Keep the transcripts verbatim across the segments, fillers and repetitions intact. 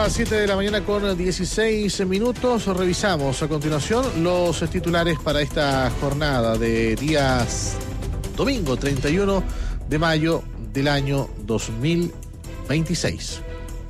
las siete de la mañana con dieciséis minutos. Revisamos a continuación los titulares para esta jornada de días domingo treinta y uno de mayo del año dos mil veintiséis.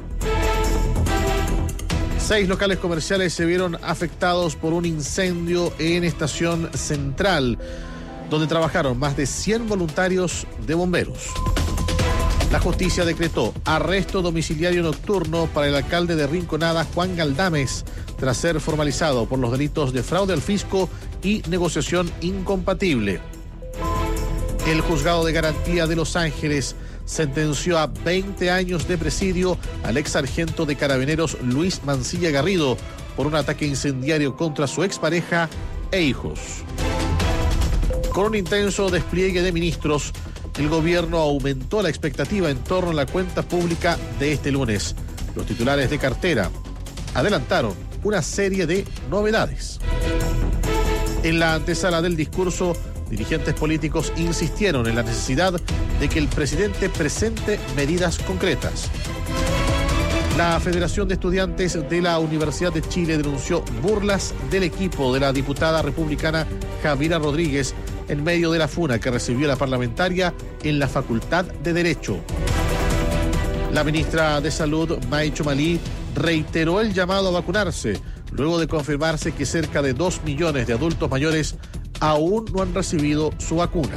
Seis locales comerciales se vieron afectados por un incendio en Estación Central, donde trabajaron más de cien voluntarios de bomberos. La justicia decretó arresto domiciliario nocturno para el alcalde de Rinconada, Juan Galdames, tras ser formalizado por los delitos de fraude al fisco y negociación incompatible. El juzgado de garantía de Los Ángeles sentenció a veinte años de presidio al ex sargento de carabineros Luis Mancilla Garrido por un ataque incendiario contra su expareja e hijos. Con un intenso despliegue de ministros, el gobierno aumentó la expectativa en torno a la cuenta pública de este lunes. Los titulares de cartera adelantaron una serie de novedades. En la antesala del discurso, dirigentes políticos insistieron en la necesidad de que el presidente presente medidas concretas. La Federación de Estudiantes de la Universidad de Chile denunció burlas del equipo de la diputada republicana Javiera Rodríguez en medio de la funa que recibió la parlamentaria en la Facultad de Derecho. La ministra de Salud, May Chomalí, reiteró el llamado a vacunarse, luego de confirmarse que cerca de dos millones de adultos mayores aún no han recibido su vacuna.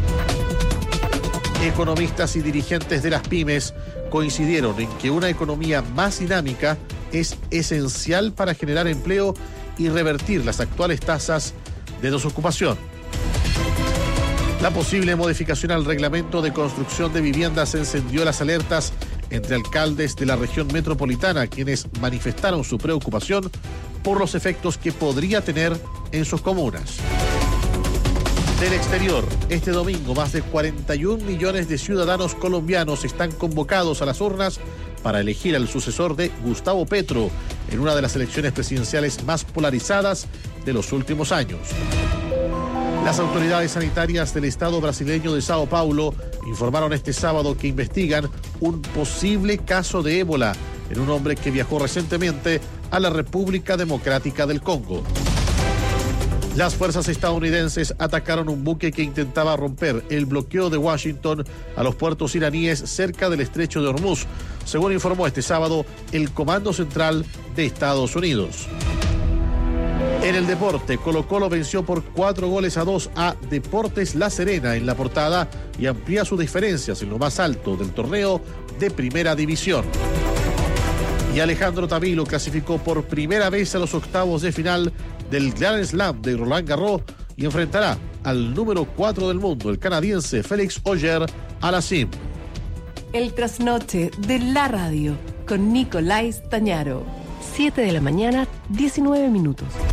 Economistas y dirigentes de las pymes coincidieron en que una economía más dinámica es esencial para generar empleo y revertir las actuales tasas de desocupación. La posible modificación al reglamento de construcción de viviendas encendió las alertas entre alcaldes de la región metropolitana, quienes manifestaron su preocupación por los efectos que podría tener en sus comunas. Del exterior, este domingo más de cuarenta y un millones de ciudadanos colombianos están convocados a las urnas para elegir al sucesor de Gustavo Petro en una de las elecciones presidenciales más polarizadas de los últimos años. Las autoridades sanitarias del estado brasileño de Sao Paulo informaron este sábado que investigan un posible caso de ébola en un hombre que viajó recientemente a la República Democrática del Congo. Las fuerzas estadounidenses atacaron un buque que intentaba romper el bloqueo de Washington a los puertos iraníes cerca del estrecho de Hormuz, según informó este sábado el Comando Central de Estados Unidos. En el deporte, Colo-Colo venció por cuatro goles a dos a Deportes La Serena en La Portada y amplía sus diferencias en lo más alto del torneo de Primera División. Y Alejandro Tavilo clasificó por primera vez a los octavos de final del Grand Slam de Roland Garros y enfrentará al número cuatro del mundo, el canadiense Félix Auger-Aliassime. El trasnoche de la radio con Nicolás Tañaro. siete de la mañana, diecinueve minutos.